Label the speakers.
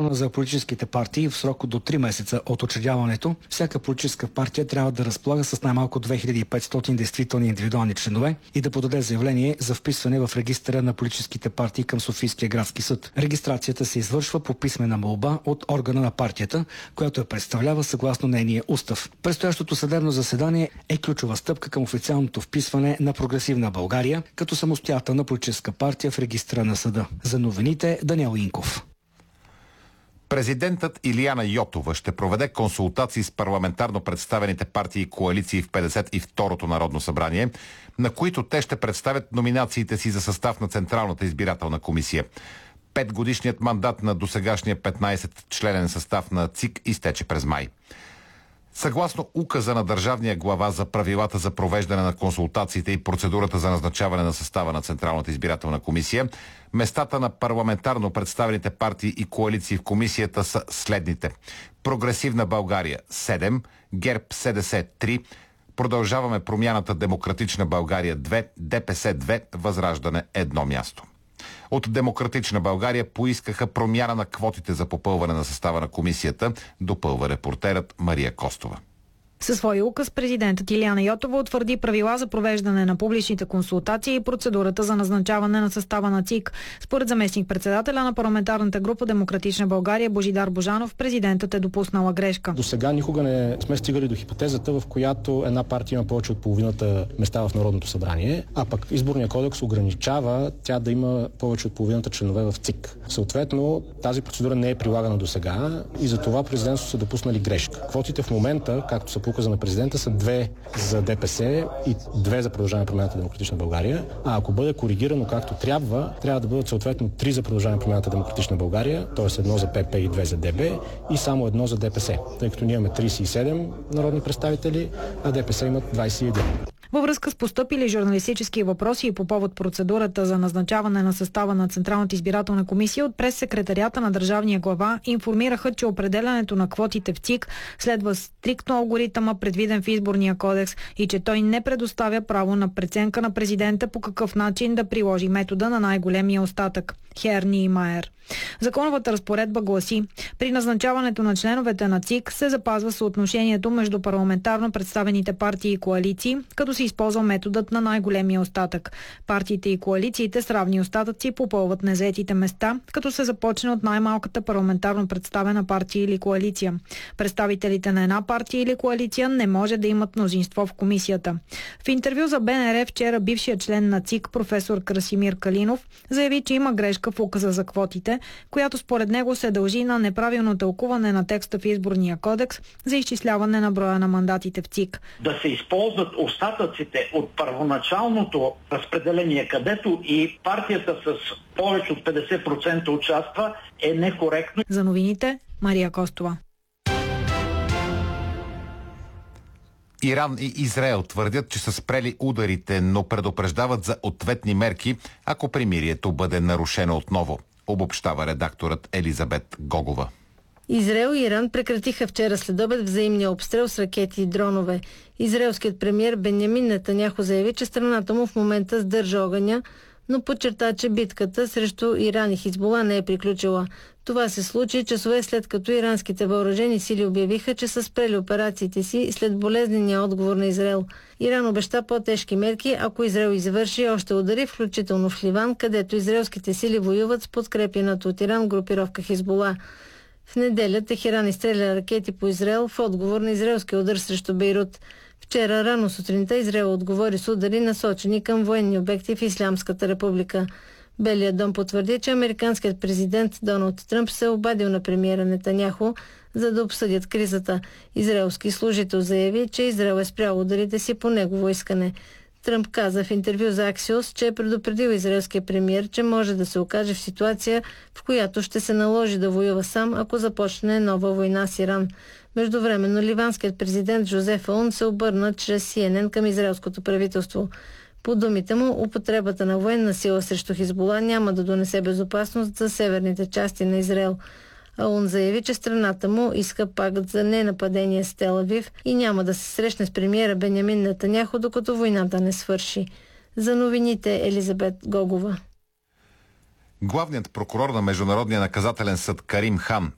Speaker 1: закона за политическите партии в срок до 3 месеца от учредяването, всяка политическа партия трябва да разполага с най-малко 2500 действителни индивидуални членове и да подаде заявление за вписване в регистъра на политическите партии към Софийския градски съд. Регистрацията се извършва по писмена молба от органа на партията, която я представлява съгласно нейния устав. Предстоящото съдебно заседание е ключова стъпка към официалното вписване на Прогресивна България като самостоятелна политическа партия в регистъра на съда. За новините Даниел Инков.
Speaker 2: Президентът Илияна Йотова ще проведе консултации с парламентарно представените партии и коалиции в 52-то Народно събрание, на които те ще представят номинациите си за състав на Централната избирателна комисия. 5-годишният мандат на досегашния 15-членен състав на ЦИК изтече през май. Съгласно указа на държавния глава за правилата за провеждане на консултациите и процедурата за назначаване на състава на Централната избирателна комисия, местата на парламентарно представените партии и коалиции в комисията са следните: Прогресивна България 7, ГЕРБ СДС 3, Продължаваме промяната Демократична България 2, ДПС 2, Възраждане 1 място. От Демократична България поискаха промяна на квотите за попълване на състава на комисията, допълва репортерът Мария Костова.
Speaker 3: Със своя указ президентът Илияна Йотова утвърди правила за провеждане на публичните консултации и процедурата за назначаване на състава на ЦИК. Според заместник-председателя на парламентарната група Демократична България Божидар Божанов, президентът е допуснала грешка.
Speaker 4: До сега никога не сме стигали до хипотезата, в която една партия има повече от половината места в Народното събрание, а пък изборния кодекс ограничава тя да има повече от половината членове в ЦИК. Съответно, тази процедура не е прилагана до сега и за това президентството са допуснали грешка. Квотите в момента, както са по указа на президента, са 2 за ДПС и 2 за Продължаване промяната Демократична България. А ако бъде коригирано както трябва да бъдат съответно 3 за Продължаване промяната Демократична България, т.е. 1 за ПП и 2 за ДБ и само 1 за ДПС, тъй като ние имаме 37 народни представители, а ДПС имат 21.
Speaker 3: Във връзка с постъпили журналистически въпроси и по повод процедурата за назначаване на състава на Централната избирателна комисия, от прес-секретарията на държавния глава информираха, че определянето на квотите в ЦИК следва стриктно алгоритъма, предвиден в изборния кодекс, и че той не предоставя право на преценка на президента по какъв начин да приложи метода на най-големия остатък – Херни и Майер. Законовата разпоредба гласи: при назначаването на членовете на ЦИК се запазва съотношението между парламентарно представените партии и коалиции, като се използва методът на най-големия остатък. Партиите и коалициите с равни остатъци попълват незаетите места, като се започне от най-малката парламентарно представена партия или коалиция. Представителите на една партия или коалиция не може да имат мнозинство в комисията. В интервю за БНР вчера бившият член на ЦИК професор Красимир Калинов заяви, че има грешка в указа за квотите, която според него се дължи на неправилно тълкуване на текста в изборния кодекс за изчисляване на броя на мандатите в ЦИК.
Speaker 5: Да се използват остатъците от първоначалното разпределение, където и партията с повече от 50% участва, е некоректно.
Speaker 3: За новините Мария Костова.
Speaker 2: Иран и Израел твърдят, че са спрели ударите, но предупреждават за ответни мерки, ако примирието бъде нарушено отново, обобщава редакторът Елизабет Гогова.
Speaker 6: Израел и Иран прекратиха вчера следобед взаимния обстрел с ракети и дронове. Израелският премиер Бенямин Нетаняху заяви, че страната му в момента сдържа огъня, но подчерта, че битката срещу Иран и Хизбула не е приключила. Това се случи часове след като иранските въоръжени сили обявиха, че са спрели операциите си след болезнения отговор на Израел. Иран обеща по-тежки мерки, ако Израел извърши още удари, включително в Ливан, където израелските сили воюват с подкрепяната от Иран групировка Хизбула. В неделя Техеран изстреля ракети по Израел в отговор на израелския удар срещу Бейрут. Вчера рано сутринта Израел отговори с удари, насочени към военни обекти в Ислямската република. Белият дом потвърди, че американският президент Доналд Тръмп се обадил на премиера Нетаняху, за да обсъдят кризата. Израелски служител заяви, че Израел е спрял ударите си по негово искане. Тръмп каза в интервю за Axios, че е предупредил израелския премиер, че може да се окаже в ситуация, в която ще се наложи да воюва сам, ако започне нова война с Иран. Междувременно ливанският президент Жозеф Аун се обърна чрез CNN към израелското правителство. По думите му, употребата на военна сила срещу Хизбула няма да донесе безопасност за северните части на Израел. Аун заяви, че страната му иска пакт за ненападение с Тел Авив и няма да се срещне с премиера Бенямин Нетаняху, докато войната не свърши. За новините Елизабет Гогова.
Speaker 2: Главният прокурор на Международния наказателен съд Карим Хан